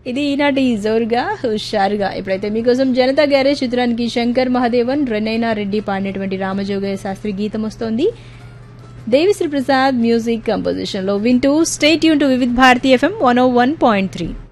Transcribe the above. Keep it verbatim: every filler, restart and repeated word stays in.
ఇది ఈనాటి జోరుగా హుషారుగా. ఇప్పుడైతే మీకోసం జనతా గ్యారేజ్ చిత్రానికి శంకర్ మహాదేవన్ రెన్నైనా రెడ్డి పాడినటువంటి రామజోగయ్య శాస్త్రి గీతం వస్తోంది. దేవిశ్రీ ప్రసాద్ మ్యూజిక్ కంపోజిషన్ లో వింటూ stay tune to Vividh Bharati FM one oh one point three.